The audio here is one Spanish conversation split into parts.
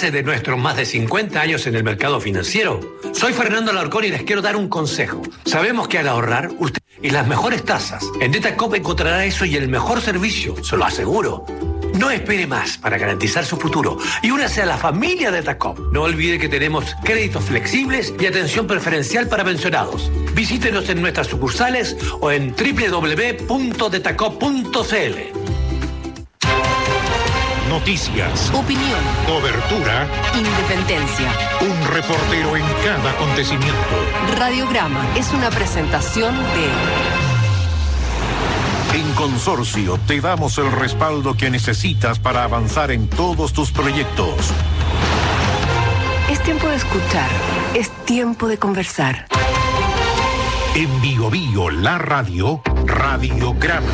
base de nuestros más de 50 años en el mercado financiero, soy Fernando Alarcón y les quiero dar un consejo. Sabemos que al ahorrar, usted y las mejores tasas, en Datacop encontrará eso y el mejor servicio, se lo aseguro. No espere más para garantizar su futuro y únase a la familia de Datacop. No olvide que tenemos créditos flexibles y atención preferencial para pensionados. Visítenos en nuestras sucursales o en www.datacop.cl. Noticias, opinión, cobertura, independencia. Un reportero en cada acontecimiento. Radiograma es una presentación de... En Consorcio te damos el respaldo que necesitas para avanzar en todos tus proyectos. Es tiempo de escuchar, es tiempo de conversar. En Bio Bio, la radio, Radiograma.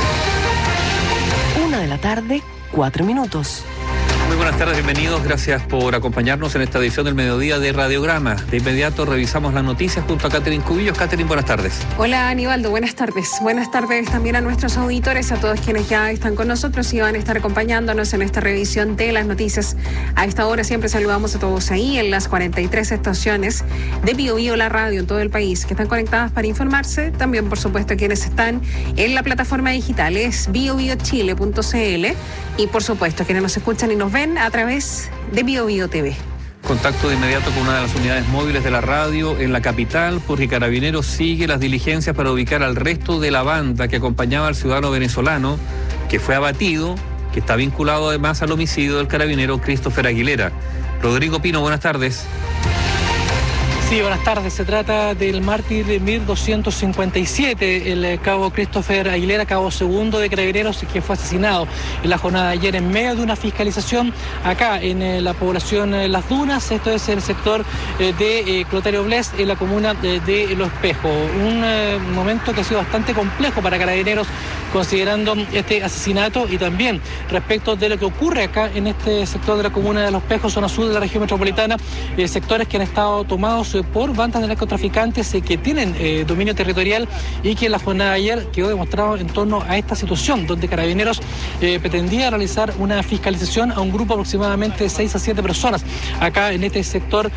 1:00 p.m, 4 minutos. Muy buenas tardes, bienvenidos, gracias por acompañarnos en esta edición del mediodía de Radiograma. De inmediato revisamos las noticias junto a Catherine Cubillos. Catherine, buenas tardes. Hola Aníbaldo, buenas tardes. Buenas tardes también a nuestros auditores, a todos quienes ya están con nosotros y van a estar acompañándonos en esta revisión de las noticias. A esta hora siempre saludamos a todos ahí en las 43 estaciones de Bio Bio, la radio en todo el país, que están conectadas para informarse. También, por supuesto, quienes están en la plataforma digital, es biobiochile.cl, y por supuesto, quienes nos escuchan y nos ven a través de Bio Bio TV. Contacto de inmediato con una de las unidades móviles de la radio en la capital, porque Carabineros sigue las diligencias para ubicar al resto de la banda que acompañaba al ciudadano venezolano que fue abatido, que está vinculado además al homicidio del carabinero Christopher Aguilera. Rodrigo Pino, buenas tardes. Sí, buenas tardes. Se trata del mártir 1257, el cabo Christopher Aguilera, cabo segundo de Carabineros, que fue asesinado en la jornada de ayer en medio de una fiscalización acá en la población Las Dunas. Esto es el sector de Clotario Bles, en la comuna de Los Espejos. Un momento que ha sido bastante complejo para Carabineros, considerando este asesinato, y también respecto de lo que ocurre acá en este sector de la comuna de Los Espejos, zona sur de la región metropolitana, sectores que han estado tomados por bandas de narcotraficantes que tienen dominio territorial, y que en la jornada de ayer quedó demostrado en torno a esta situación, donde Carabineros pretendía realizar una fiscalización a un grupo aproximadamente de 6 a 7 personas acá en este sector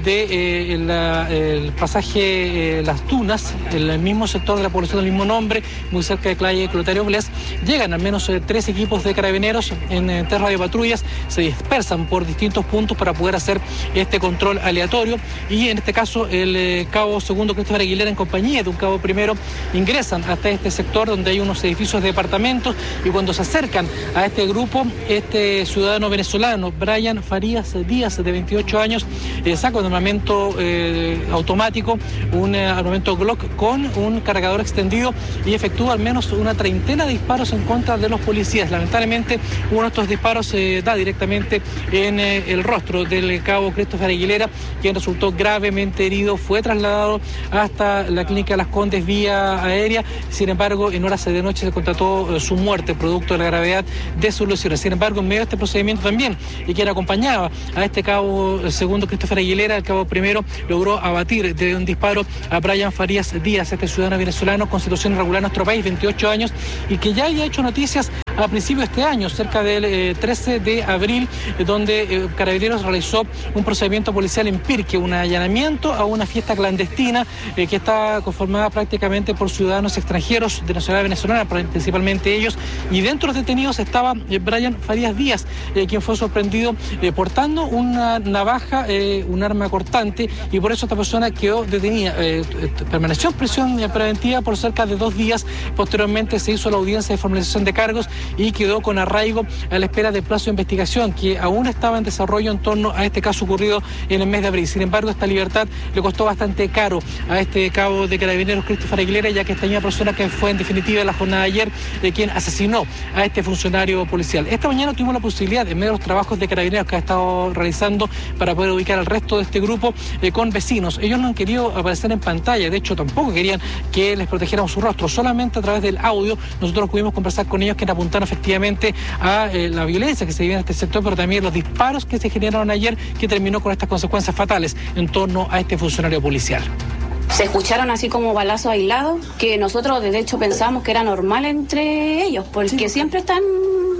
el pasaje Las Dunas, el mismo sector de la población del mismo nombre, muy cerca de calle Clotario Bles. Llegan al menos 3 equipos de Carabineros en 3 radiopatrullas, se dispersan por distintos puntos para poder hacer este control aleatorio, y en este caso el cabo segundo Christopher Aguilera, en compañía de un cabo primero, ingresan hasta este sector donde hay unos edificios de departamentos, y cuando se acercan a este grupo, este ciudadano venezolano, Brian Farías Díaz, de 28 años, saca un armamento automático, un armamento Glock con un cargador extendido, y efectúa al menos una treintena de disparos en contra de los policías. Lamentablemente, uno de estos disparos se da directamente en el rostro del cabo Christopher Aguilera, quien resultó gravemente herido. Fue trasladado hasta la clínica Las Condes vía aérea. Sin embargo, en horas de noche se constató su muerte producto de la gravedad de sus lesiones. Sin embargo, en medio de este procedimiento también, y quien acompañaba a este cabo segundo Christopher Aguilera, el cabo primero, logró abatir de un disparo a Brian Farías Díaz, este ciudadano venezolano con situación irregular en nuestro país, 28 años, y que ya había hecho noticias a principios de este año, cerca del 13 de abril, donde Carabineros realizó un procedimiento policial en Pirque, un allanamiento a una fiesta clandestina que está conformada prácticamente por ciudadanos extranjeros de nacionalidad venezolana, principalmente ellos, y dentro de los detenidos estaba Brian Farías Díaz, quien fue sorprendido portando una navaja, un arma cortante, y por eso esta persona quedó detenida, permaneció en prisión preventiva por cerca de 2 días. Posteriormente se hizo la audiencia de formalización de cargos y quedó con arraigo a la espera del plazo de investigación, que aún estaba en desarrollo en torno a este caso ocurrido en el mes de abril. Sin embargo, esta libertad le costó bastante caro a este cabo de Carabineros Christopher Aguilera, ya que esta misma persona que fue en definitiva en la jornada de ayer quien asesinó a este funcionario policial. Esta mañana tuvimos la posibilidad, en medio de los trabajos de Carabineros que ha estado realizando para poder ubicar al resto de este grupo, con vecinos. Ellos no han querido aparecer en pantalla, de hecho tampoco querían que les protegiéramos su rostro, solamente a través del audio nosotros pudimos conversar con ellos, que apuntaron efectivamente a la violencia que se vive en este sector, pero también los disparos que se generaron ayer, que terminó con estas consecuencias fatales en torno a este funcionario policial. Se escucharon así como balazos aislados, que nosotros de hecho pensamos que era normal entre ellos, porque siempre están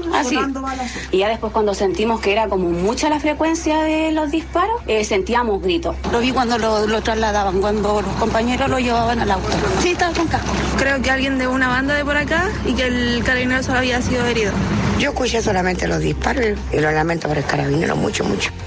así. Y ya después cuando sentimos que era como mucha la frecuencia de los disparos, sentíamos gritos. Lo vi cuando lo trasladaban, cuando los compañeros lo llevaban al auto. Sí, estaba con casco. Creo que alguien de una banda de por acá y que el carabinero solo había sido herido. Yo escuché solamente los disparos y lo lamento por el carabinero mucho.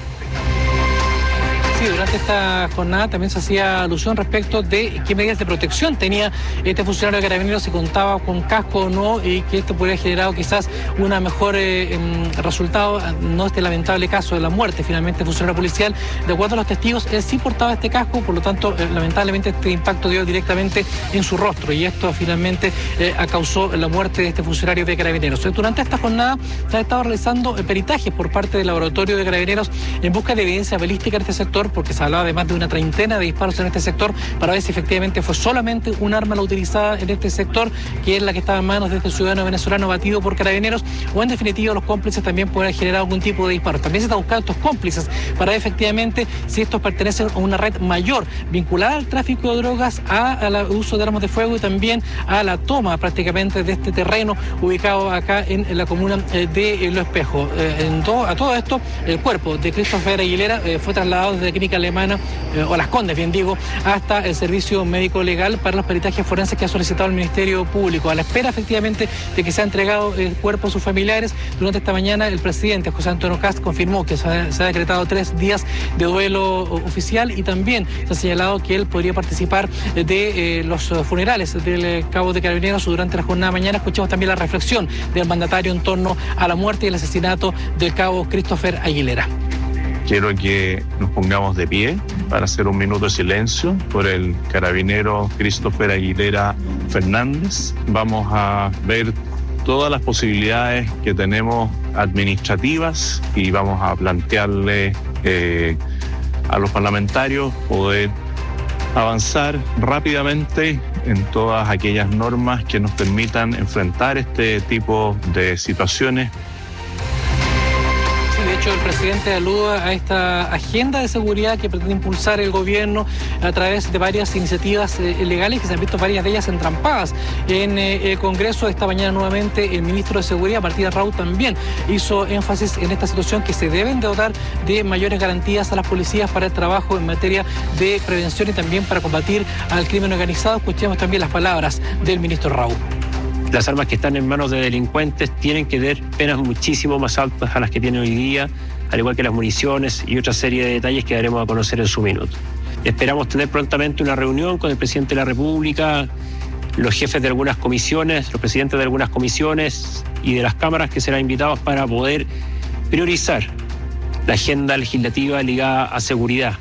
Sí, durante esta jornada también se hacía alusión respecto de qué medidas de protección tenía este funcionario de Carabineros, si contaba con casco o no, y que esto podría haber generado quizás una mejor resultado, no este lamentable caso de la muerte finalmente del funcionario policial. De acuerdo a los testigos, él sí portaba este casco, por lo tanto, lamentablemente este impacto dio directamente en su rostro y esto finalmente causó la muerte de este funcionario de Carabineros. Durante esta jornada se han estado realizando peritajes por parte del laboratorio de Carabineros en busca de evidencia balística en este sector, porque se hablaba de más de una treintena de disparos en este sector, para ver si efectivamente fue solamente un arma la utilizada en este sector, que es la que estaba en manos de este ciudadano venezolano abatido por Carabineros, o en definitiva los cómplices también pueden haber generado algún tipo de disparos. También se está buscando estos cómplices para ver efectivamente si estos pertenecen a una red mayor vinculada al tráfico de drogas, al uso de armas de fuego y también a la toma prácticamente de este terreno ubicado acá en la comuna de Los Espejos. A todo esto, el cuerpo de Christopher Aguilera fue trasladado desde Clínica Alemana, o Las Condes, bien digo, hasta el servicio médico legal para los peritajes forenses que ha solicitado el Ministerio Público, a la espera efectivamente de que sea entregado el cuerpo a sus familiares. Durante esta mañana el presidente José Antonio Kast confirmó que se ha decretado 3 días de duelo oficial y también se ha señalado que él podría participar de los funerales del cabo de Carabineros durante la jornada de mañana. Escuchamos también la reflexión del mandatario en torno a la muerte y el asesinato del cabo Christopher Aguilera. Quiero que nos pongamos de pie para hacer un minuto de silencio por el carabinero Christopher Aguilera Fernández. Vamos a ver todas las posibilidades que tenemos administrativas y vamos a plantearle a los parlamentarios poder avanzar rápidamente en todas aquellas normas que nos permitan enfrentar este tipo de situaciones. De hecho, el presidente alude a esta agenda de seguridad que pretende impulsar el gobierno a través de varias iniciativas legales que se han visto varias de ellas entrampadas en el Congreso. Esta mañana nuevamente el ministro de Seguridad, Martín Raúl, también hizo énfasis en esta situación, que se deben de dotar de mayores garantías a las policías para el trabajo en materia de prevención y también para combatir al crimen organizado. Escuchemos también las palabras del ministro Raúl. Las armas que están en manos de delincuentes tienen que tener penas muchísimo más altas a las que tienen hoy día, al igual que las municiones y otra serie de detalles que daremos a conocer en su minuto. Esperamos tener prontamente una reunión con el presidente de la República, los jefes de algunas comisiones, los presidentes de algunas comisiones y de las cámaras que serán invitados para poder priorizar la agenda legislativa ligada a seguridad.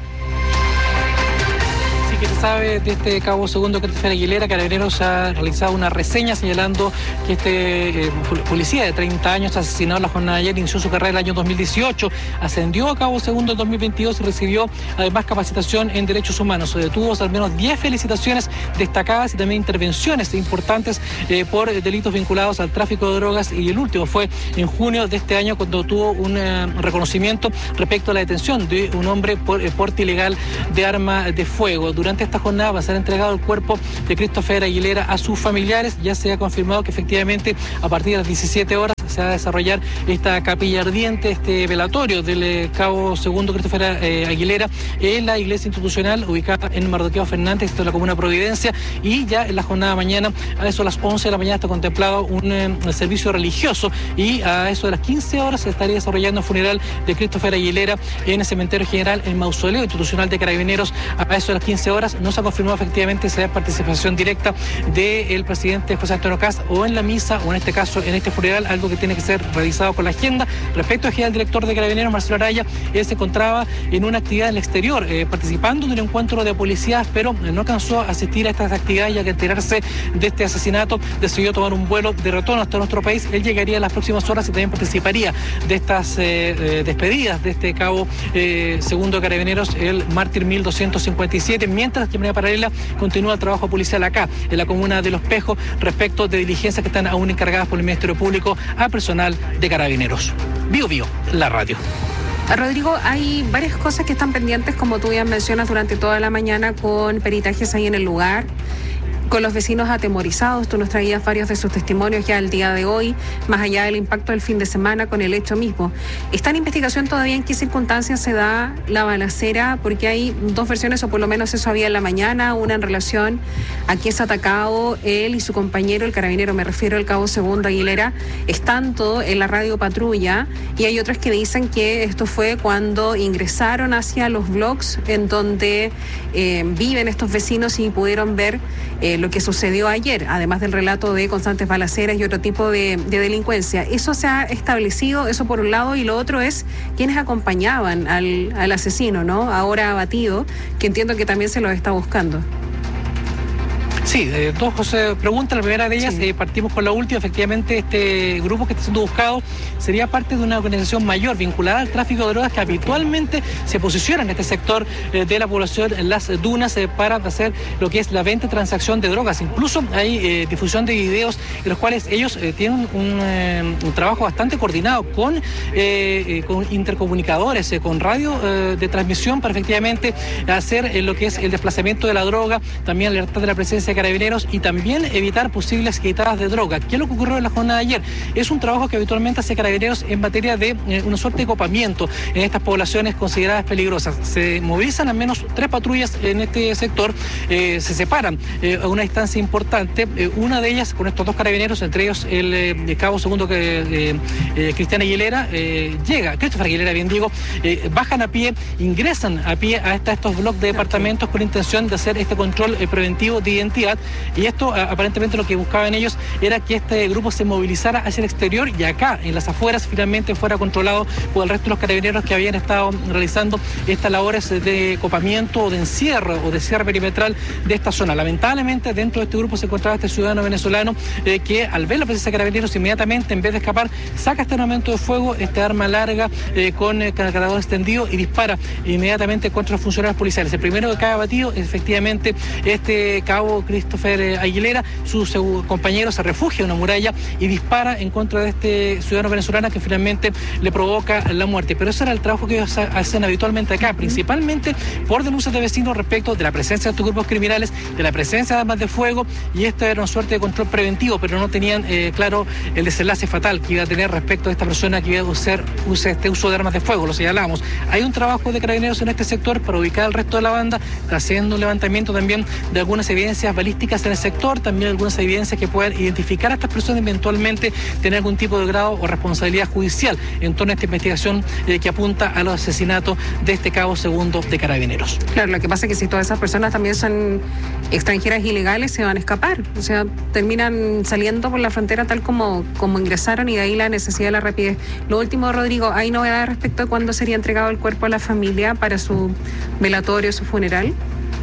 ¿Qué se sabe de este cabo segundo Christopher Aguilera? Carabineros ha realizado una reseña señalando que este policía de 30 años asesinado en la jornada de ayer inició su carrera en el año 2018, ascendió a cabo segundo en 2022 y recibió además capacitación en derechos humanos. Tuvo al menos 10 felicitaciones destacadas y también intervenciones importantes por delitos vinculados al tráfico de drogas, y el último fue en junio de este año cuando tuvo un reconocimiento respecto a la detención de un hombre por porte ilegal de arma de fuego. Durante esta jornada va a ser entregado el cuerpo de Christopher Aguilera a sus familiares. Ya se ha confirmado que efectivamente a partir de las 17 horas se va a desarrollar esta capilla ardiente, este velatorio del cabo segundo Christopher Aguilera en la iglesia institucional ubicada en Mardoqueo Fernández, esto es la comuna Providencia, y ya en la jornada de mañana, a eso de las 11 de la mañana, está contemplado un servicio religioso, y a eso de las 15 horas se estaría desarrollando el funeral de Christopher Aguilera en el cementerio general, el mausoleo institucional de Carabineros. A eso de las 15 horas no se ha confirmado efectivamente si hay participación directa del presidente José Antonio Kast o en la misa o en este caso en este funeral, algo que tiene que ser revisado con la agenda. Respecto al general director de Carabineros, Marcelo Araya, él se encontraba en una actividad en el exterior, participando de un encuentro de policías, pero no alcanzó a asistir a estas actividades, ya que enterarse de este asesinato decidió tomar un vuelo de retorno hasta nuestro país. Él llegaría en las próximas horas y también participaría de estas despedidas de este cabo segundo de Carabineros, el mártir 1257, mientras que de manera paralela continúa el trabajo policial acá, en la comuna de Los Espejos, respecto de diligencias que están aún encargadas por el Ministerio Público a personal de Carabineros. Bio, la radio. Rodrigo, hay varias cosas que están pendientes, como tú ya mencionas, durante toda la mañana con peritajes ahí en el lugar. con los vecinos atemorizados. Tú nos traías varios de sus testimonios ya el día de hoy, más allá del impacto del fin de semana con el hecho mismo. ¿Está en investigación todavía en qué circunstancias se da la balacera? Porque hay dos versiones, o por lo menos eso había en la mañana, una en relación a que es atacado él y su compañero, el carabinero, me refiero al cabo Segundo Aguilera, estando en la radio patrulla, y hay otras que dicen que esto fue cuando ingresaron hacia los blogs en donde viven estos vecinos y pudieron ver lo que sucedió ayer, además del relato de constantes balaceras y otro tipo de delincuencia. Eso se ha establecido, eso por un lado, y lo otro es quienes acompañaban al asesino, ¿no? Ahora abatido, que entiendo que también se lo está buscando. Sí, dos preguntas. La primera de ellas, partimos con la última. Efectivamente, este grupo que está siendo buscado sería parte de una organización mayor vinculada al tráfico de drogas que habitualmente se posiciona en este sector de la población, en las dunas, para hacer lo que es la venta y transacción de drogas. Incluso hay difusión de videos en los cuales ellos tienen un trabajo bastante coordinado con intercomunicadores, con radio de transmisión, para efectivamente hacer lo que es el desplazamiento de la droga, también alertar de la presencia de carabineros y también evitar posibles quitadas de droga. ¿Qué es lo que ocurrió en la jornada de ayer? Es un trabajo que habitualmente hace carabineros en materia de una suerte de copamiento en estas poblaciones consideradas peligrosas. Se movilizan al menos 3 patrullas en este sector, se separan a una distancia importante, una de ellas con estos 2 carabineros, entre ellos el cabo segundo Cristian Aguilera, Christopher Aguilera, bien digo, bajan a pie, ingresan a pie hasta estos bloques de departamentos con intención de hacer este control preventivo de identidad, y esto aparentemente lo que buscaban ellos era que este grupo se movilizara hacia el exterior y acá en las afueras finalmente fuera controlado por el resto de los carabineros que habían estado realizando estas labores de copamiento o de encierro o de cierre perimetral de esta zona. Lamentablemente dentro de este grupo se encontraba este ciudadano venezolano que al ver la presencia de carabineros inmediatamente, en vez de escapar, saca este armamento de fuego, este arma larga con cargador extendido, y dispara inmediatamente contra los funcionarios policiales. El primero que cae abatido es efectivamente este cabo Christopher Aguilera. Su compañero se refugia en una muralla y dispara en contra de este ciudadano venezolano que finalmente le provoca la muerte. Pero ese era el trabajo que ellos hacen habitualmente acá, principalmente por denuncias de vecinos respecto de la presencia de estos grupos criminales, de la presencia de armas de fuego, y esto era una suerte de control preventivo, pero no tenían claro el desenlace fatal que iba a tener respecto a esta persona que iba a usar este uso de armas de fuego. Lo señalamos. Hay un trabajo de carabineros en este sector para ubicar al resto de la banda, haciendo un levantamiento también de algunas evidencias balísticas en el sector, también algunas evidencias que puedan identificar a estas personas y eventualmente tener algún tipo de grado o responsabilidad judicial en torno a esta investigación que apunta a los asesinatos de este cabo segundo de carabineros. Claro, lo que pasa es que si todas esas personas también son extranjeras ilegales, se van a escapar, o sea, terminan saliendo por la frontera tal como ingresaron, y de ahí la necesidad de la rapidez. Lo último, Rodrigo, ¿hay novedades respecto a cuándo sería entregado el cuerpo a la familia para su velatorio, su funeral?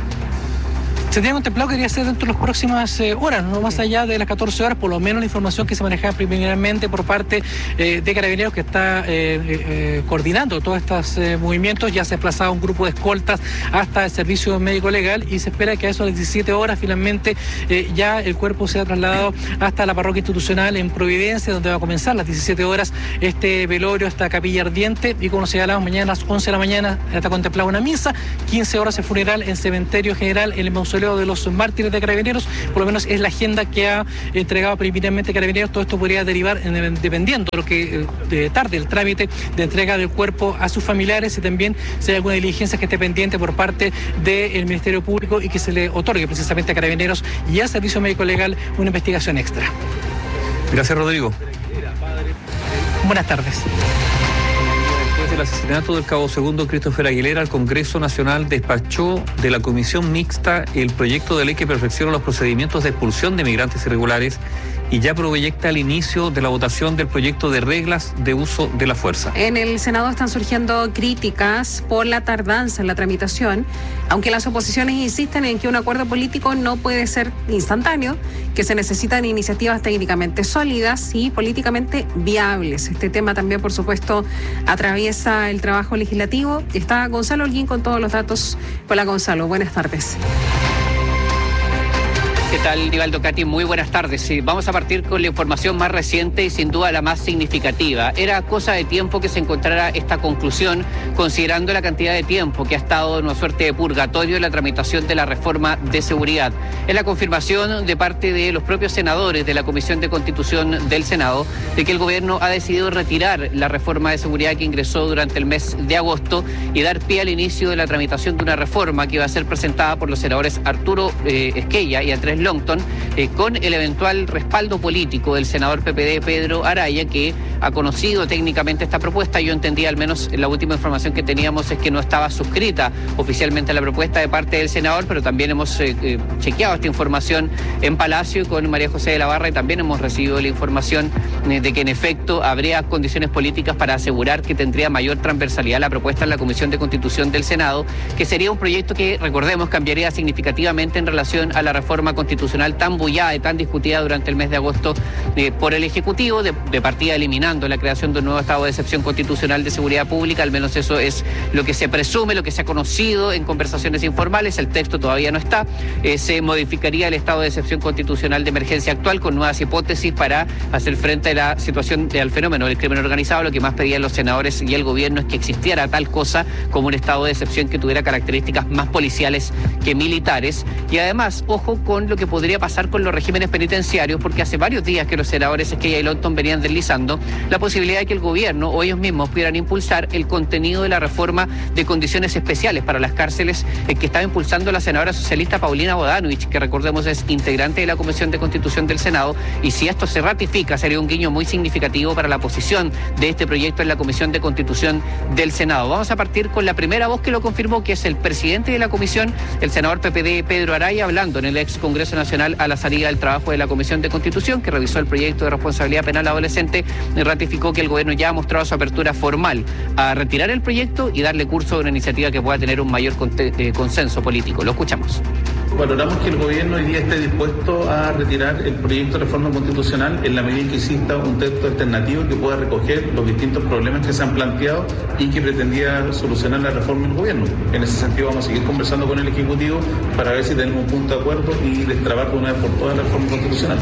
Se tenía contemplado que debería ser dentro de las próximas horas, no más allá de las 14 horas, por lo menos la información que se manejaba preliminarmente por parte de Carabineros, que está coordinando todos estos movimientos. Ya se ha desplazado un grupo de escoltas hasta el servicio médico legal, y se espera que a eso de las 17 horas finalmente ya el cuerpo sea trasladado hasta la parroquia institucional en Providencia, donde va a comenzar a las 17 horas este velorio, esta capilla ardiente, y como señalamos, mañana a las 11 de la mañana está contemplada una misa, 15 horas el funeral en Cementerio General, en el mausoleo de los mártires de Carabineros. Por lo menos es la agenda que ha entregado preliminarmente Carabineros. Todo esto podría derivar, dependiendo de lo que tarde el trámite de entrega del cuerpo a sus familiares, y también si hay alguna diligencia que esté pendiente por parte del Ministerio Público y que se le otorgue precisamente a Carabineros y al Servicio Médico Legal una investigación extra. Gracias, Rodrigo. Buenas tardes. Después del asesinato del cabo segundo Christopher Aguilera, el Congreso Nacional despachó de la Comisión Mixta el proyecto de ley que perfecciona los procedimientos de expulsión de migrantes irregulares y ya proyecta el inicio de la votación del proyecto de reglas de uso de la fuerza. En el Senado están surgiendo críticas por la tardanza en la tramitación, aunque las oposiciones insisten en que un acuerdo político no puede ser instantáneo, que se necesitan iniciativas técnicamente sólidas y políticamente viables. Este tema también, por supuesto, atraviesa el trabajo legislativo. Está Gonzalo Holguín con todos los datos. Hola, Gonzalo, buenas tardes. ¿Qué tal, Nivaldo Cati? Muy buenas tardes. Sí, vamos a partir con la información más reciente y sin duda la más significativa. Era cosa de tiempo que se encontrara esta conclusión, considerando la cantidad de tiempo que ha estado en una suerte de purgatorio en la tramitación de la reforma de seguridad. Es la confirmación de parte de los propios senadores de la Comisión de Constitución del Senado de que el gobierno ha decidido retirar la reforma de seguridad que ingresó durante el mes de agosto y dar pie al inicio de la tramitación de una reforma que va a ser presentada por los senadores Arturo Esquella y Andrés Longton, con el eventual respaldo político del senador PPD Pedro Araya, que ha conocido técnicamente esta propuesta. Yo entendía, al menos la última información que teníamos, es que no estaba suscrita oficialmente la propuesta de parte del senador, pero también hemos chequeado esta información en Palacio con María José de la Barra y también hemos recibido la información de que en efecto habría condiciones políticas para asegurar que tendría mayor transversalidad la propuesta en la Comisión de Constitución del Senado, que sería un proyecto que, recordemos, cambiaría significativamente en relación a la reforma constitucional tan bullada y tan discutida durante el mes de agosto por el Ejecutivo, de partida eliminando la creación de un nuevo estado de excepción constitucional de seguridad pública. Al menos eso es lo que se presume, lo que se ha conocido en conversaciones informales. El texto todavía no está. Se modificaría el estado de excepción constitucional de emergencia actual con nuevas hipótesis para hacer frente a la situación al fenómeno del crimen organizado. Lo que más pedían los senadores y el gobierno es que existiera tal cosa como un estado de excepción que tuviera características más policiales que militares. Y además, ojo con lo que podría pasar con los regímenes penitenciarios, porque hace varios días que los senadores Esquella y Longton venían deslizando la posibilidad de que el gobierno o ellos mismos pudieran impulsar el contenido de la reforma de condiciones especiales para las cárceles que estaba impulsando la senadora socialista Paulina Bodanovich, que recordemos es integrante de la Comisión de Constitución del Senado, y si esto se ratifica sería un guiño muy significativo para la posición de este proyecto en la Comisión de Constitución del Senado. Vamos a partir con la primera voz que lo confirmó, que es el presidente de la comisión, el senador PPD Pedro Araya, hablando en el ex Congreso Nacional a la salida del trabajo de la Comisión de Constitución, que revisó el proyecto de responsabilidad penal adolescente y ratificó que el gobierno ya ha mostrado su apertura formal a retirar el proyecto y darle curso a una iniciativa que pueda tener un mayor consenso político. Lo escuchamos. Valoramos que el gobierno hoy día esté dispuesto a retirar el proyecto de reforma constitucional en la medida en que exista un texto alternativo que pueda recoger los distintos problemas que se han planteado y que pretendía solucionar la reforma del gobierno. En ese sentido vamos a seguir conversando con el Ejecutivo para ver si tenemos un punto de acuerdo y destrabar de una vez por todas la reforma constitucional.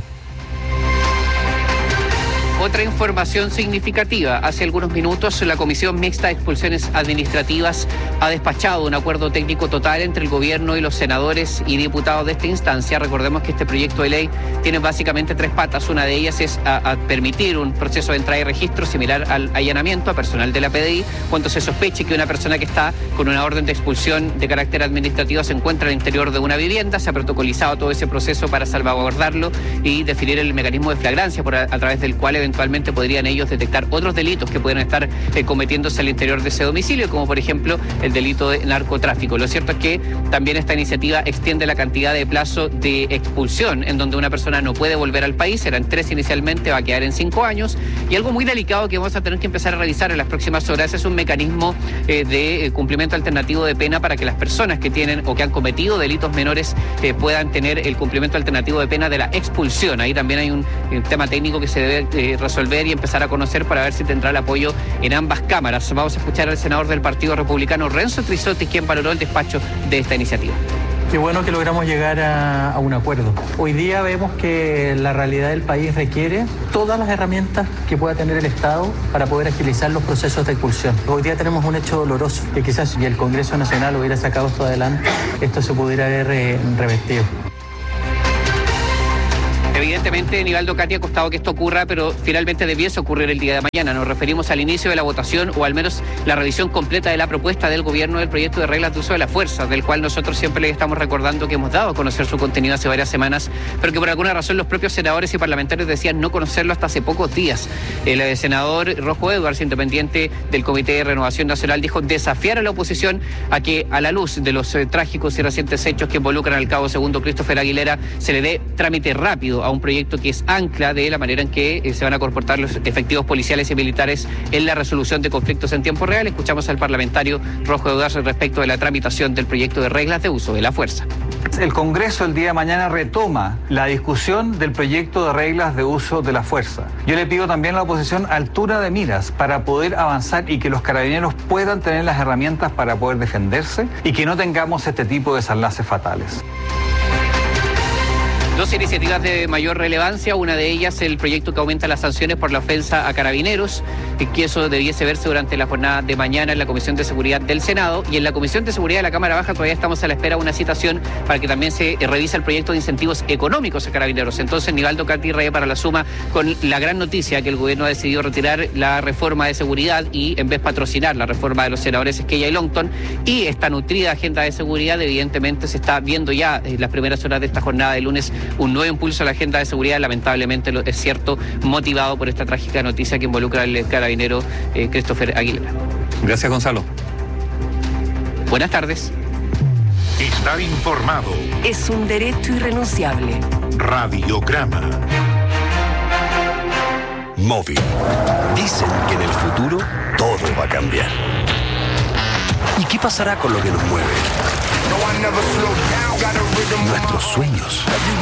Otra información significativa. Hace algunos minutos la Comisión Mixta de Expulsiones Administrativas ha despachado un acuerdo técnico total entre el gobierno y los senadores y diputados de esta instancia. Recordemos que este proyecto de ley tiene básicamente tres patas. Una de ellas es a permitir un proceso de entrada y registro similar al allanamiento a personal de la PDI cuando se sospeche que una persona que está con una orden de expulsión de carácter administrativo se encuentra al interior de una vivienda. Se ha protocolizado todo ese proceso para salvaguardarlo y definir el mecanismo de flagrancia a través del cual eventualmente podrían ellos detectar otros delitos que pueden estar cometiéndose al interior de ese domicilio, como por ejemplo el delito de narcotráfico. Lo cierto es que también esta iniciativa extiende la cantidad de plazo de expulsión en donde una persona no puede volver al país. Eran 3 inicialmente, va a quedar en 5 años. Y algo muy delicado que vamos a tener que empezar a revisar en las próximas horas es un mecanismo de cumplimiento alternativo de pena para que las personas que tienen o que han cometido delitos menores puedan tener el cumplimiento alternativo de pena de la expulsión. Ahí también hay un tema técnico que se debe resolver y empezar a conocer para ver si tendrá el apoyo en ambas cámaras. Vamos a escuchar al senador del Partido Republicano, Renzo Trisotti, quien valoró el despacho de esta iniciativa. Qué bueno que logramos llegar a un acuerdo. Hoy día vemos que la realidad del país requiere todas las herramientas que pueda tener el Estado para poder agilizar los procesos de expulsión. Hoy día tenemos un hecho doloroso, que quizás si el Congreso Nacional hubiera sacado esto adelante, esto se pudiera haber revertido. Evidentemente, Nivaldo Cati, ha costado que esto ocurra, pero finalmente debiese ocurrir el día de mañana. Nos referimos al inicio de la votación o al menos la revisión completa de la propuesta del gobierno del proyecto de reglas de uso de la fuerza, del cual nosotros siempre les estamos recordando que hemos dado a conocer su contenido hace varias semanas, pero que por alguna razón los propios senadores y parlamentarios decían no conocerlo hasta hace pocos días. El senador Rojo Edwards, independiente del Comité de Renovación Nacional, dijo desafiar a la oposición a que, a la luz de los trágicos y recientes hechos que involucran al cabo segundo Christopher Aguilera, se le dé trámite rápido a un proyecto que es ancla de la manera en que se van a comportar los efectivos policiales y militares en la resolución de conflictos en tiempo real. Escuchamos al parlamentario Rojo Edwards respecto de la tramitación del proyecto de reglas de uso de la fuerza. El Congreso el día de mañana retoma la discusión del proyecto de reglas de uso de la fuerza. Yo le pido también a la oposición altura de miras para poder avanzar y que los carabineros puedan tener las herramientas para poder defenderse y que no tengamos este tipo de desenlaces fatales. Dos iniciativas de mayor relevancia, una de ellas el proyecto que aumenta las sanciones por la ofensa a carabineros, que eso debiese verse durante la jornada de mañana en la Comisión de Seguridad del Senado, y en la Comisión de Seguridad de la Cámara Baja todavía estamos a la espera de una citación para que también se revise el proyecto de incentivos económicos a carabineros. Entonces, Nivaldo Cattirraya para la suma con la gran noticia que el gobierno ha decidido retirar la reforma de seguridad y en vez patrocinar la reforma de los senadores Esquella y Longton, y esta nutrida agenda de seguridad, evidentemente se está viendo ya en las primeras horas de esta jornada de lunes un nuevo impulso a la agenda de seguridad, lamentablemente es cierto, motivado por esta trágica noticia que involucra al carabinero Christopher Aguilera. Gracias, Gonzalo. Buenas tardes. Estar informado es un derecho irrenunciable. Radiograma. Móvil. Dicen que en el futuro todo va a cambiar. ¿Y qué pasará con lo que nos mueve? Nuestros sueños.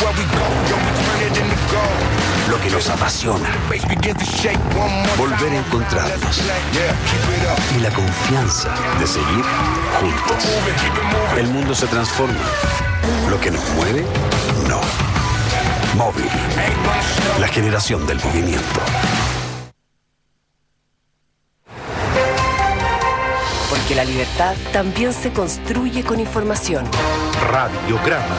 Lo que nos apasiona. Volver a encontrarnos. Y la confianza de seguir juntos. El mundo se transforma. Lo que nos mueve, no. Móvil. La generación del movimiento. Porque la libertad también se construye con información. Radiograma.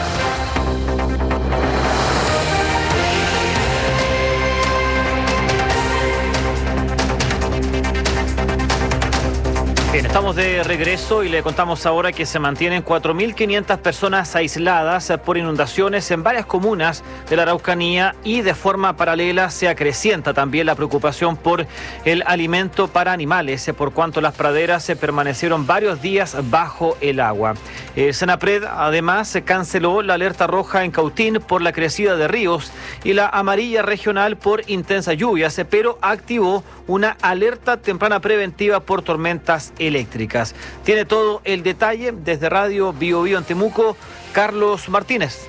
Bien, estamos de regreso y le contamos ahora que se mantienen 4.500 personas aisladas por inundaciones en varias comunas de la Araucanía y de forma paralela se acrecienta también la preocupación por el alimento para animales, por cuanto las praderas se permanecieron varios días bajo el agua. Senapred además canceló la alerta roja en Cautín por la crecida de ríos y la amarilla regional por intensas lluvias, pero activó una alerta temprana preventiva por tormentas eléctricas. Tiene todo el detalle desde Radio Bio Bio en Temuco, Carlos Martínez.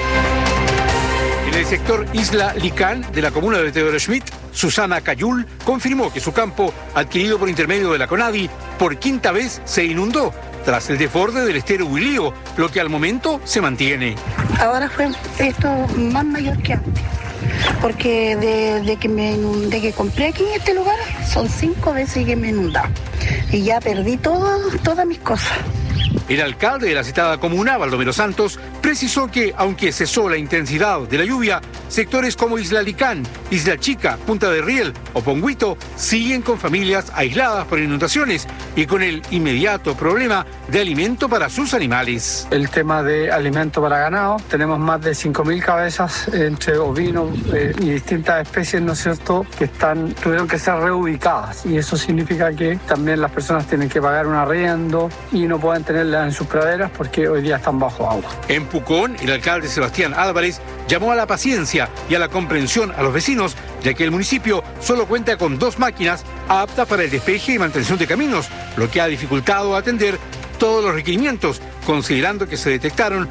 En el sector Isla Licán de la comuna de Teodoro Schmidt, Susana Cayul confirmó que su campo, adquirido por intermedio de la CONADI, por quinta vez se inundó tras el desborde del estero Huilío, lo que al momento se mantiene. Ahora fue esto más mayor que antes, porque de que compré aquí en este lugar, son 5 veces que me he inundado y ya perdí todas mis cosas. El alcalde de la citada comuna, Baldomero Santos, precisó que, aunque cesó la intensidad de la lluvia, sectores como Isla Licán, Isla Chica, Punta de Riel o Ponguito siguen con familias aisladas por inundaciones y con el inmediato problema de alimento para sus animales. El tema de alimento para ganado, tenemos más de 5.000 cabezas entre ovinos y distintas especies, ¿no es cierto?, que tuvieron que ser reubicadas, y eso significa que también las personas tienen que pagar un arriendo y no pueden tenerlas en sus praderas porque hoy día están bajo agua. En Pucón, el alcalde Sebastián Álvarez llamó a la paciencia y a la comprensión a los vecinos, ya que el municipio solo cuenta con 2 máquinas aptas para el despeje y mantención de caminos, lo que ha dificultado atender todos los requerimientos, considerando que se detectaron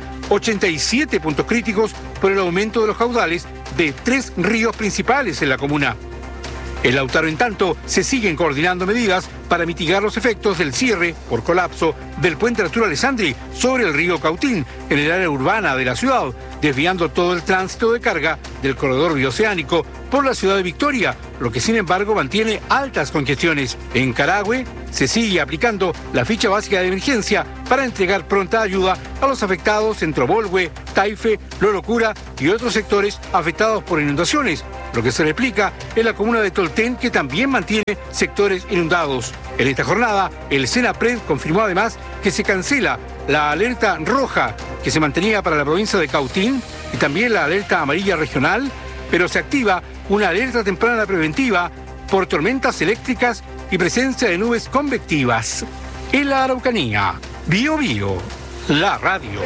87 puntos críticos por el aumento de los caudales de 3 ríos principales en la comuna. En Lautaro, en tanto, se siguen coordinando medidas para mitigar los efectos del cierre por colapso del puente Arturo Alessandri sobre el río Cautín en el área urbana de la ciudad, desviando todo el tránsito de carga del corredor bioceánico por la ciudad de Victoria, lo que sin embargo mantiene altas congestiones. En Carahue se sigue aplicando la ficha básica de emergencia para entregar pronta ayuda a los afectados en Trobolhue, Taife, Lorocura y otros sectores afectados por inundaciones, lo que se replica en la comuna de Tolten, que también mantiene sectores inundados. En esta jornada, el Senapred confirmó además que se cancela la alerta roja que se mantenía para la provincia de Cautín y también la alerta amarilla regional, pero se activa una alerta temprana preventiva por tormentas eléctricas y presencia de nubes convectivas. En la Araucanía, Bio Bio, la radio.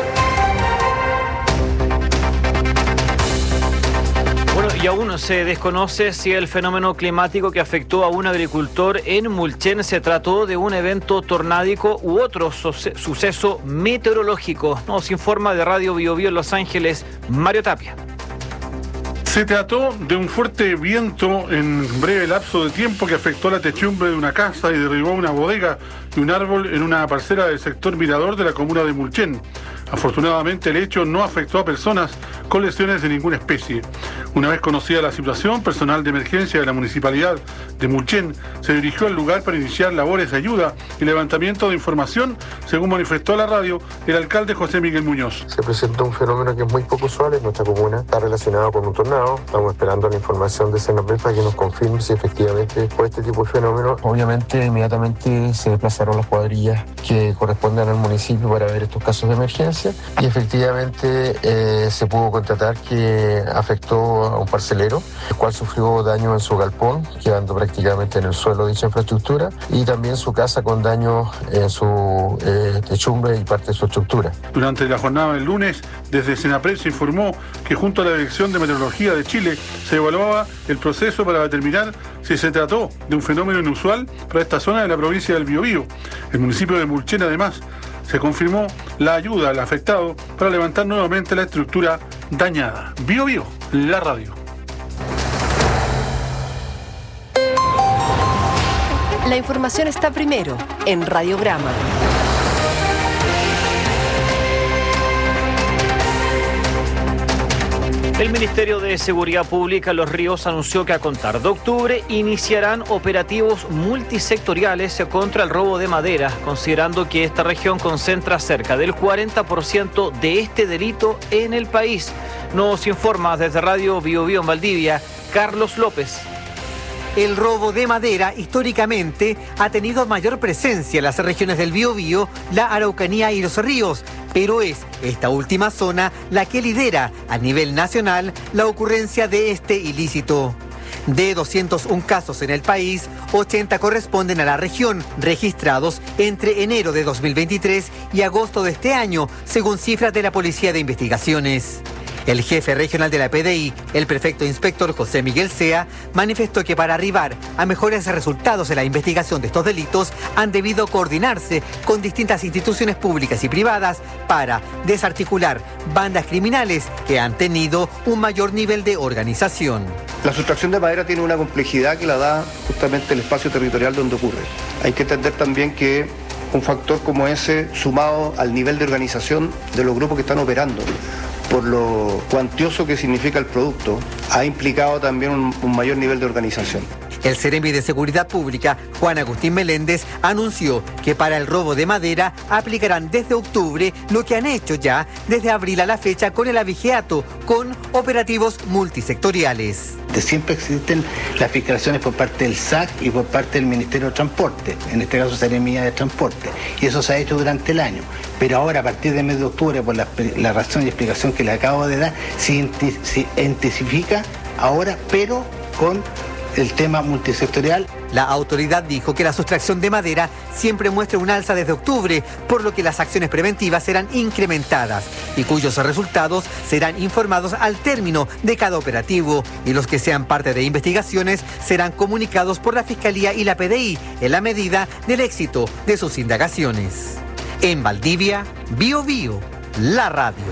Bueno, y aún se desconoce si el fenómeno climático que afectó a un agricultor en Mulchen se trató de un evento tornádico u otro suceso meteorológico. Nos informa de Radio Bio Bio en Los Ángeles, Mario Tapia. Se trató de un fuerte viento en breve lapso de tiempo que afectó la techumbre de una casa y derribó una bodega y un árbol en una parcela del sector Mirador de la comuna de Mulchen. Afortunadamente, el hecho no afectó a personas con lesiones de ninguna especie. Una vez conocida la situación, personal de emergencia de la Municipalidad de Mulchen se dirigió al lugar para iniciar labores de ayuda y levantamiento de información, según manifestó a la radio el alcalde José Miguel Muñoz. Se presentó un fenómeno que es muy poco usual en nuestra comuna, está relacionado con un tornado. Estamos esperando la información de Senapred para que nos confirme si efectivamente fue este tipo de fenómeno. Obviamente, inmediatamente se desplazaron las cuadrillas que corresponden al municipio para ver estos casos de emergencia y efectivamente se pudo constatar que afectó a un parcelero, el cual sufrió daño en su galpón, quedando prácticamente en el suelo de dicha infraestructura, y también su casa con daño en su techumbre y parte de su estructura. Durante la jornada del lunes, desde Senapred se informó que junto a la Dirección de Meteorología de Chile se evaluaba el proceso para determinar si se trató de un fenómeno inusual para esta zona de la provincia del Biobío. El municipio de Mulchen, además, se confirmó la ayuda al afectado para levantar nuevamente la estructura dañada. Biobío, la radio. La información está primero en Radiograma. El Ministerio de Seguridad Pública Los Ríos anunció que a contar de octubre iniciarán operativos multisectoriales contra el robo de madera, considerando que esta región concentra cerca del 40% de este delito en el país. Nos informa desde Radio Biobío en Valdivia, Carlos López. El robo de madera históricamente ha tenido mayor presencia en las regiones del Biobío, la Araucanía y Los Ríos, pero es esta última zona la que lidera a nivel nacional la ocurrencia de este ilícito. De 201 casos en el país, 80 corresponden a la región, registrados entre enero de 2023 y agosto de este año, según cifras de la Policía de Investigaciones. El jefe regional de la PDI, el prefecto inspector José Miguel Sea, manifestó que para arribar a mejores resultados en la investigación de estos delitos han debido coordinarse con distintas instituciones públicas y privadas para desarticular bandas criminales que han tenido un mayor nivel de organización. La sustracción de madera tiene una complejidad que la da justamente el espacio territorial donde ocurre. Hay que entender también que un factor como ese, sumado al nivel de organización de los grupos que están operando, por lo cuantioso que significa el producto, ha implicado también un mayor nivel de organización. El Seremi de Seguridad Pública, Juan Agustín Meléndez, anunció que para el robo de madera aplicarán desde octubre lo que han hecho ya desde abril a la fecha con el abigeato, con operativos multisectoriales. Siempre existen las fiscalizaciones por parte del SAC y por parte del Ministerio de Transporte, en este caso Seremía de Transporte, y eso se ha hecho durante el año. Pero ahora, a partir del mes de octubre, por la razón y explicación que le acabo de dar, se intensifica ahora, pero con el tema multisectorial. La autoridad dijo que la sustracción de madera siempre muestra un alza desde octubre, por lo que las acciones preventivas serán incrementadas y cuyos resultados serán informados al término de cada operativo, y los que sean parte de investigaciones serán comunicados por la Fiscalía y la PDI en la medida del éxito de sus indagaciones. En Valdivia, Biobío, la radio.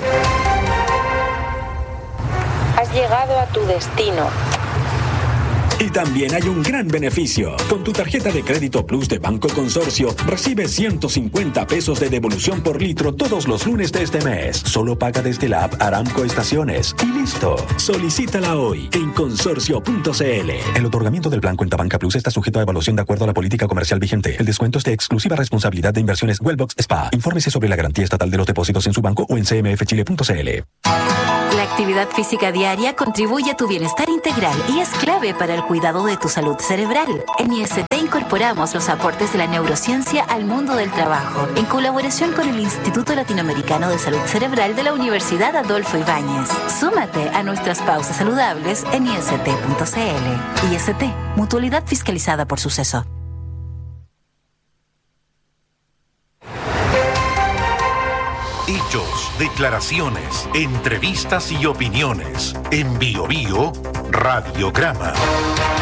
Has llegado a tu destino. Y también hay un gran beneficio. Con tu tarjeta de crédito Plus de Banco Consorcio, recibes 150 pesos de devolución por litro todos los lunes de este mes. Solo paga desde la app Aramco Estaciones. Y listo. Solicítala hoy en consorcio.cl. El otorgamiento del plan Cuenta Banca Plus está sujeto a evaluación de acuerdo a la política comercial vigente. El descuento es de exclusiva responsabilidad de Inversiones Wellbox SPA. Infórmese sobre la garantía estatal de los depósitos en su banco o en cmfchile.cl. La actividad física diaria contribuye a tu bienestar integral y es clave para el cuidado de tu salud cerebral. En IST incorporamos los aportes de la neurociencia al mundo del trabajo, en colaboración con el Instituto Latinoamericano de Salud Cerebral de la Universidad Adolfo Ibáñez. Súmate a nuestras pausas saludables en ist.cl. IST, mutualidad fiscalizada por Suceso. Hechos, declaraciones, entrevistas y opiniones. En Biobío, Radiograma.